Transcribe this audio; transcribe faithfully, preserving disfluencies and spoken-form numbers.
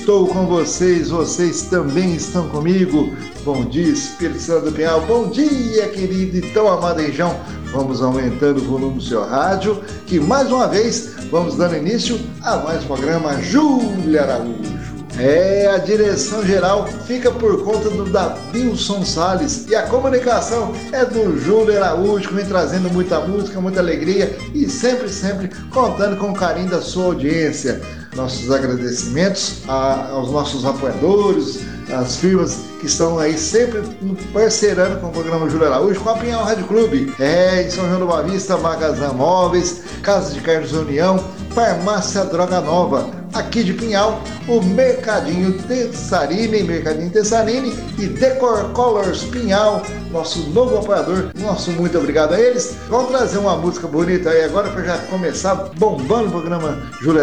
estou com vocês, vocês também estão comigo. Bom dia, Espírito Santo do Pinhal. Bom dia, querido e tão amado região. Vamos aumentando o volume do seu rádio, que mais uma vez vamos dando início a mais um programa Júlia Araújo. É, a direção geral fica por conta do Davilson Salles e a comunicação é do Júlio Araújo, que vem trazendo muita música, muita alegria e sempre, sempre contando com o carinho da sua audiência. Nossos agradecimentos a, aos nossos apoiadores, as firmas que estão aí sempre parceirando com o programa Júlio Araújo, com a Pinhal Rádio Clube, é, em São João do Boa Vista, Magazã Móveis, Casa de Carnes União, Farmácia Droga Nova, aqui de Pinhal, o Mercadinho Tessarini, Mercadinho Tessarini e Decor Colors Pinhal, nosso novo apoiador. Nosso muito obrigado a eles. Vamos trazer uma música bonita aí agora para já começar bombando o programa Júlio